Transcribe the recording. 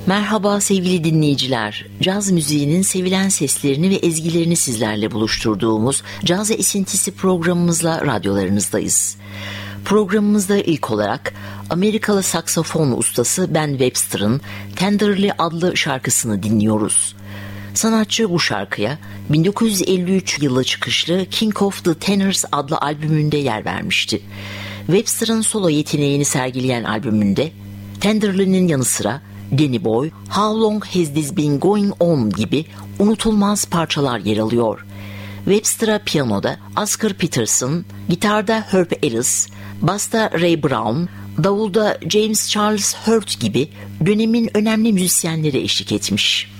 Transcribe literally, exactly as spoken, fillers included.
Merhaba sevgili dinleyiciler. Caz müziğinin sevilen seslerini ve ezgilerini sizlerle buluşturduğumuz Caz Esintisi programımızla radyolarınızdayız. Programımızda ilk olarak Amerikalı saksafon ustası Ben Webster'ın Tenderly adlı şarkısını dinliyoruz. Sanatçı bu şarkıya bin dokuz yüz elli üç yılı çıkışlı King of the Tenors adlı albümünde yer vermişti. Webster'ın solo yeteneğini sergileyen albümünde Tenderly'nin yanı sıra Danny Boy, How Long Has This Been Going On gibi unutulmaz parçalar yer alıyor. Webster'a piyanoda Oscar Peterson, gitarda Herb Ellis, basta Ray Brown, davulda James Charles Hurt gibi dönemin önemli müzisyenleri eşlik etmiş.